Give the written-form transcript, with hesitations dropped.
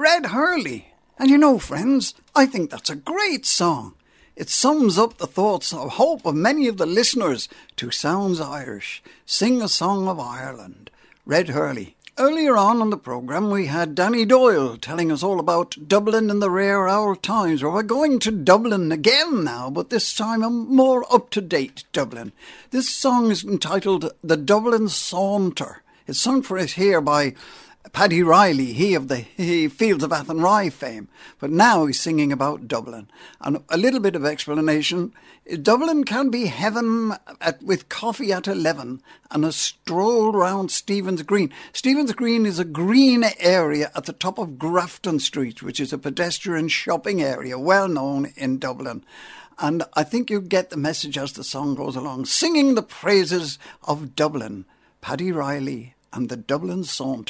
Red Hurley. And you know, friends, I think that's a great song. It sums up the thoughts of hope of many of the listeners to Sounds Irish. Sing a Song of Ireland. Red Hurley. Earlier on the programme we had Danny Doyle telling us all about Dublin in the rare old times. Well, we're going to Dublin again now, but this time a more up-to-date Dublin. This song is entitled The Dublin Saunter. It's sung for us here by Paddy Riley, he of the Fields of Athenry fame. But now he's singing about Dublin. And a little bit of explanation. Dublin can be heaven with coffee at 11 and a stroll round Stephen's Green. Stephen's Green is a green area at the top of Grafton Street, which is a pedestrian shopping area well known in Dublin. And I think you get the message as the song goes along. Singing the praises of Dublin, Paddy Riley and the Dublin Saunter.